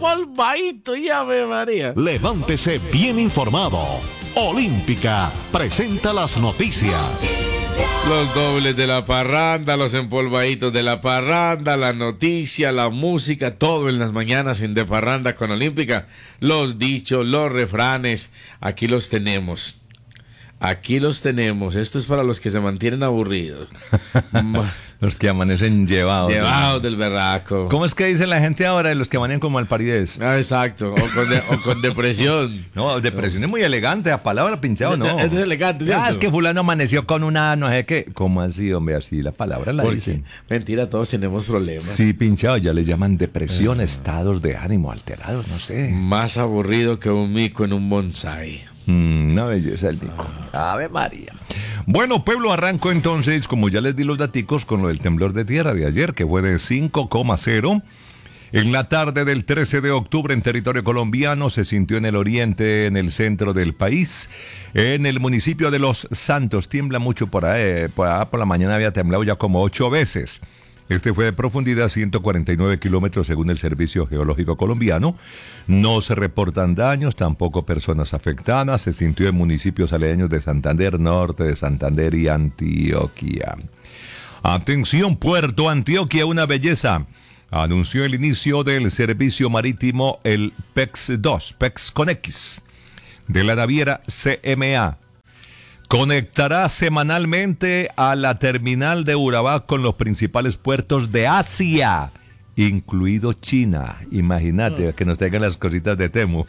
empolvadito, ya ve María. Levántese bien informado. Olímpica presenta las noticias. Los dobles de la parranda, los empolvaditos de la parranda, la noticia, la música, todo en las mañanas en De Parranda con Olímpica. Los dichos, los refranes, aquí los tenemos. Aquí los tenemos. Esto es para los que se mantienen aburridos. Los que amanecen llevados. Llevados del berraco. ¿Cómo es que dice la gente ahora de los que amanecen con malparidez? Ah, exacto. O con depresión. No, depresión es muy elegante. La palabra pinchado, no. Es elegante, ¿cierto? Es que fulano amaneció con una no sé qué. ¿Cómo así, hombre? Así la palabra la dicen. Mentira, todos tenemos problemas. Sí, pinchado. Ya le llaman depresión, estados de ánimo alterados, no sé. Más aburrido que un mico en un bonsai. Una belleza el mico. Ave María. Bueno, pueblo, arranco entonces, como ya les di los daticos, con lo del temblor de tierra de ayer, que fue de 5,0. En la tarde del 13 de octubre en territorio colombiano se sintió en el oriente, en el centro del país, en el municipio de Los Santos. Tiembla mucho por ahí, por la mañana había temblado ya como 8 veces. Este fue de profundidad 149 kilómetros según el Servicio Geológico Colombiano. No se reportan daños, tampoco personas afectadas. Se sintió en municipios aledaños de Santander, norte de Santander y Antioquia. Atención, Puerto Antioquia, una belleza. Anunció el inicio del servicio marítimo el PEX-2, PEX con X, de la naviera CMA. Conectará semanalmente a la terminal de Urabá con los principales puertos de Asia, incluido China. Imagínate que nos traigan las cositas de Temu.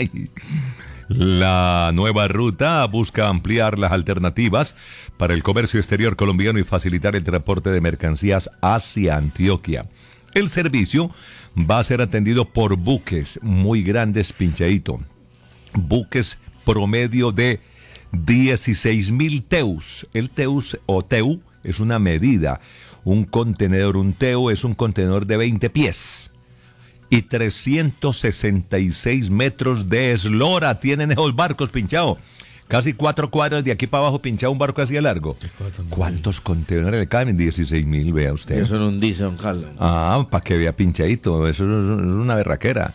La nueva ruta busca ampliar las alternativas para el comercio exterior colombiano y facilitar el transporte de mercancías hacia Antioquia. El servicio va a ser atendido por buques muy grandes, pinchadito. Buques promedio de 16.000 teus. El teus o teu es una medida. Un contenedor, un teu es un contenedor de 20 pies. Y 366 metros de eslora tienen esos barcos, pinchado. Casi 4 cuadras de aquí para abajo, pinchado un barco así de largo. ¿Cuántos contenedores le caben? 16.000, vea usted. Eso no dice, don Carlos. Ah, para que vea pinchadito. Eso es una berraquera.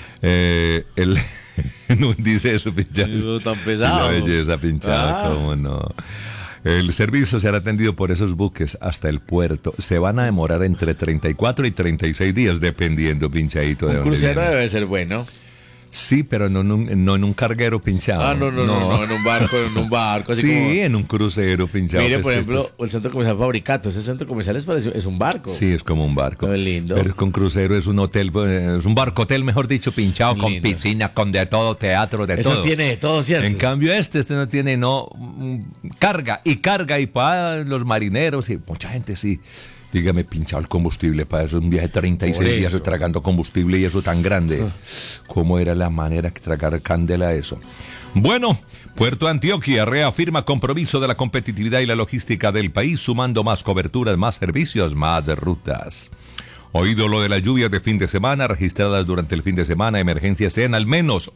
No dice eso, pinchado. Eso tan pesado. La belleza, pinchado, cómo no. El servicio será atendido por esos buques hasta el puerto. Se van a demorar entre 34 y 36 días, dependiendo, pinchadito, de un dónde crucero viene. debe ser bueno. Sí, pero no en un carguero pinchado. Ah, no, en un barco. Así sí, como... en un crucero pinchado. Mire, por ejemplo, el centro comercial Fabricato. Ese centro comercial es un barco. Sí, es como un barco. Muy lindo. Pero con crucero es un hotel, es un barco hotel, mejor dicho, pinchado, lindo. Con piscina, con de todo, teatro, de todo. Eso tiene de todo, ¿cierto? En cambio este no tiene, carga y para los marineros y mucha gente sí. Dígame, pinchado el combustible para eso, un viaje de 36 días tragando combustible y eso tan grande. ¿Cómo era la manera que tragar candela eso? Bueno, Puerto Antioquia reafirma compromiso de la competitividad y la logística del país, sumando más coberturas, más servicios, más rutas. Oído lo de las lluvias de fin de semana, registradas durante el fin de semana, emergencias en al menos,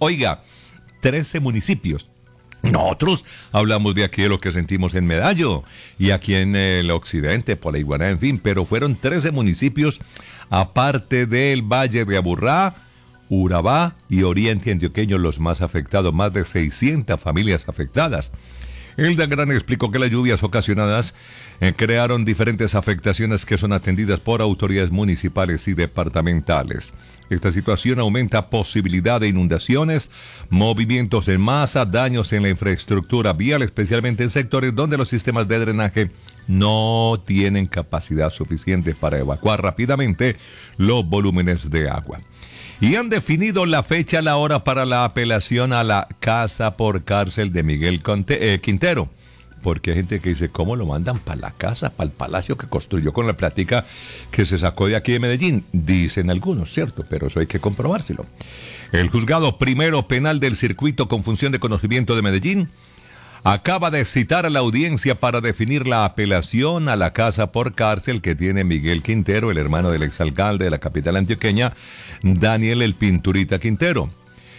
13 municipios. Nosotros hablamos de aquí de lo que sentimos en Medallo y aquí en el occidente, por la Iguaná, en fin, pero fueron 13 municipios, aparte del Valle de Aburrá, Urabá y Oriente Antioqueño, los más afectados, más de 600 familias afectadas. El Gran explicó que las lluvias ocasionadas crearon diferentes afectaciones que son atendidas por autoridades municipales y departamentales. Esta situación aumenta posibilidad de inundaciones, movimientos en masa, daños en la infraestructura vial, especialmente en sectores donde los sistemas de drenaje no tienen capacidad suficiente para evacuar rápidamente los volúmenes de agua. Y han definido la fecha, la hora para la apelación a la casa por cárcel de Miguel Quintero. Porque hay gente que dice, ¿cómo lo mandan para la casa, para el palacio que construyó con la plática que se sacó de aquí de Medellín? Dicen algunos, ¿cierto? Pero eso hay que comprobárselo. El juzgado primero penal del circuito con función de conocimiento de Medellín acaba de citar a la audiencia para definir la apelación a la casa por cárcel que tiene Miguel Quintero, el hermano del exalcalde de la capital antioqueña, Daniel el Pinturita Quintero.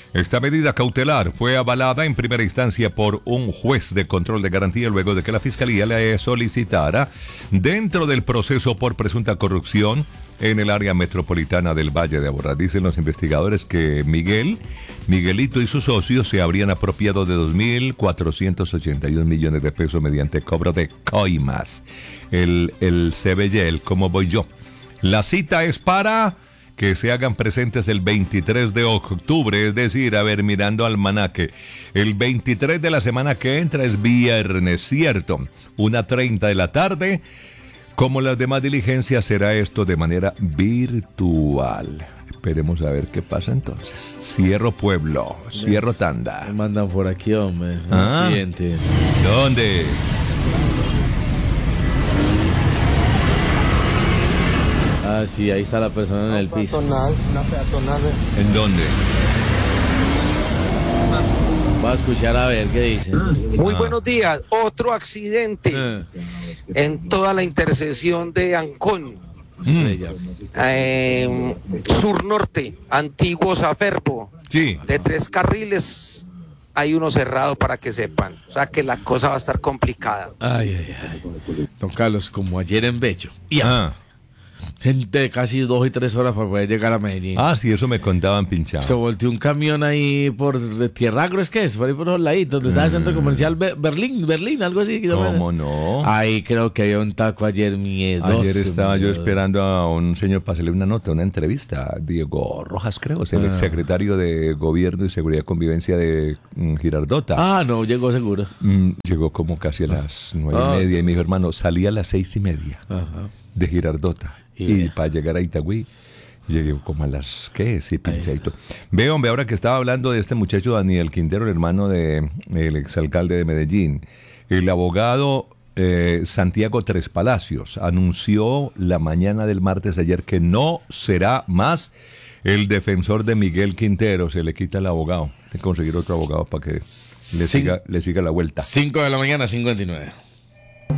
Esta medida cautelar fue avalada en primera instancia por un juez de control de garantía luego de que la Fiscalía le solicitara dentro del proceso por presunta corrupción en el área metropolitana del Valle de Aburrá. Dicen los investigadores que Miguelito y sus socios se habrían apropiado de 2.481 millones de pesos mediante cobro de coimas. El CBY, ¿cómo voy yo? La cita es para que se hagan presentes el 23 de octubre, es decir, a ver, mirando almanaque, el 23 de la semana que entra es viernes, ¿cierto? 1:30 de la tarde. Como las demás diligencias, será esto de manera virtual. Esperemos a ver qué pasa entonces. Cierro pueblo, cierro tanda. Me mandan por aquí, hombre. Siguiente. ¿Dónde? Ah, sí, ahí está la persona en el piso. Una peatonal. ¿En dónde? Va a escuchar a ver qué dice. Muy buenos días. Otro accidente en toda la intersección de Ancón. Estrella. Sur norte, antiguo Saferbo. Sí. De 3 carriles hay uno cerrado para que sepan. O sea que la cosa va a estar complicada. Ay, ay, ay. Don Carlos, como ayer en Bello. Gente de casi 2 y 3 horas para poder llegar a Medellín. Ah, sí, eso me contaban pinchado. Se volteó un camión ahí por Tierra Agro, ¿es que es? Por ahí por los laditos, donde estaba el centro comercial Berlín, algo así. ¿Cómo no? Ahí creo que había un taco ayer miedoso. Ayer estaba yo esperando a un señor para hacerle una nota, una entrevista. Diego Rojas, creo, es el exsecretario de Gobierno y Seguridad y Convivencia de Girardota. Ah, no, llegó seguro. Llegó como casi a las 9:30 y me dijo, hermano, salí a las 6:30 de Girardota. Y para llegar a Itagüí, llegué como a las, ¿qué? Sí, pinchadito. Ve, hombre, ahora que estaba hablando de este muchacho Daniel Quintero, el hermano del exalcalde de Medellín, el abogado Santiago Tres Palacios anunció la mañana del martes ayer que no será más el defensor de Miguel Quintero. Se le quita el abogado. Hay que conseguir otro abogado para que le siga la vuelta. 5 de la mañana, 59.